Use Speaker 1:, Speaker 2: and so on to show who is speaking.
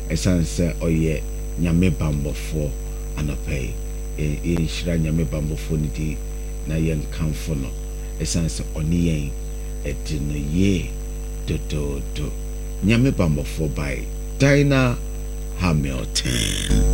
Speaker 1: esanse oye nyame bambofo anopai e shira nyame bambofo niti na yen kamfo no esanse oni yen edino ye do nyame bambofo by Dinah Hamilton.